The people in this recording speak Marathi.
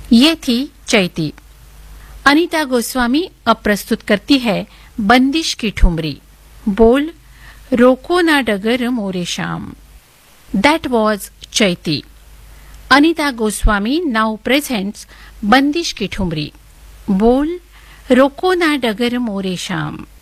ये थी चैती। अनीता गोस्वामी अब प्रस्तुत करती है बंदिश की ठुमरी। बोल रोको ना डगर मोरे श्याम। दैट वॉज चैती। अनीता गोस्वामी नाउ प्रेजेंट्स बंदिश की ठुमरी। बोल रोको ना डगर मोरे श्याम।